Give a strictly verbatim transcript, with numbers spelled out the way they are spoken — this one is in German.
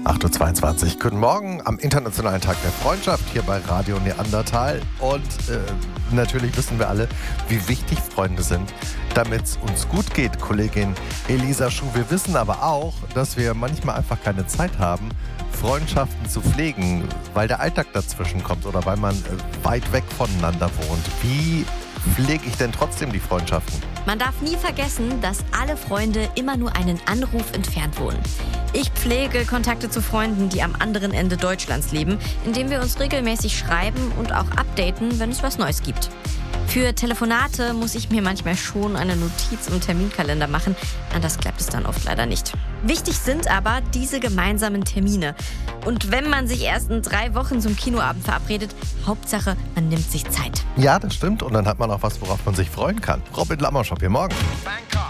acht Uhr zweiundzwanzig. Guten Morgen am Internationalen Tag der Freundschaft hier bei Radio Neandertal. Und äh, natürlich wissen wir alle, wie wichtig Freunde sind, damit es uns gut geht, Kollegin Elisa Schuh. Wir wissen aber auch, dass wir manchmal einfach keine Zeit haben, Freundschaften zu pflegen, weil der Alltag dazwischen kommt oder weil man äh, weit weg voneinander wohnt. Wie pflege ich denn trotzdem die Freundschaften? Man darf nie vergessen, dass alle Freunde immer nur einen Anruf entfernt wohnen. Ich pflege Kontakte zu Freunden, die am anderen Ende Deutschlands leben, indem wir uns regelmäßig schreiben und auch updaten, wenn es was Neues gibt. Für Telefonate muss ich mir manchmal schon eine Notiz im Terminkalender machen, anders klappt es dann oft leider nicht. Wichtig sind aber diese gemeinsamen Termine. Und wenn man sich erst in drei Wochen zum Kinoabend verabredet, Hauptsache, man nimmt sich Zeit. Ja, das stimmt. Und dann hat man auch was, worauf man sich freuen kann. Robin Lammerschop hier morgen.